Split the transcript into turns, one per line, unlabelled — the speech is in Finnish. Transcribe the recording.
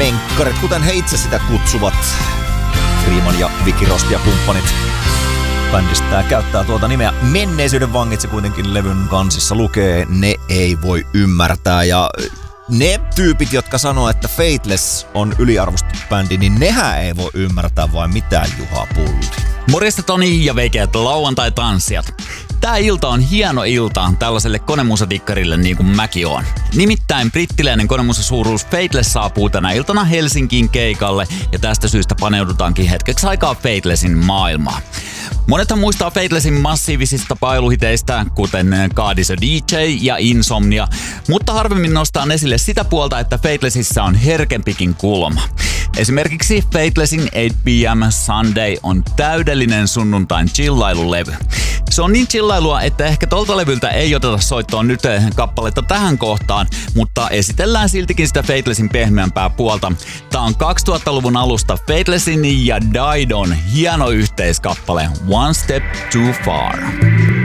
menkkarit, kuten he itse sitä kutsuvat. Freeman ja Vicky Rost ja kumppanit bändistä käyttää tuota nimeä. Menneisyyden vangit se kuitenkin levyn kansissa lukee. Ne ei voi ymmärtää. Ja ne tyypit, jotka sanoo, että Faithless on yliarvostettu bändi, niin nehän ei voi ymmärtää vain mitään Juha Pulli.
Morjesta Toni ja veikeät lauantai-tanssijat. Tää ilta on hieno ilta tällaiselle konemusatikkarille niin kuin mäkin oon. Nimittäin brittiläinen konemusasuuruus Faithless saapuu tänä iltana Helsinkiin keikalle ja tästä syystä paneudutaankin hetkeksi aikaa Faithlessin maailmaan. Monethan muistaa Faithlessin massiivisista pailuhiteistä, kuten God is a DJ ja Insomnia, mutta harvemmin nostaa esille sitä puolta, että Faithlessissä on herkempikin kulma. Esimerkiksi Faithlessin 8pm Sunday on täydellinen sunnuntain chillailulevy. Se on niin chillailua, että ehkä tolta levyltä ei oteta soittoon nyt kappaletta tähän kohtaan, mutta esitellään siltikin sitä Faithlessin pehmeämpää puolta. Tää on 2000-luvun alusta Faithlessin ja Didon hieno yhteiskappale One Step Too Far.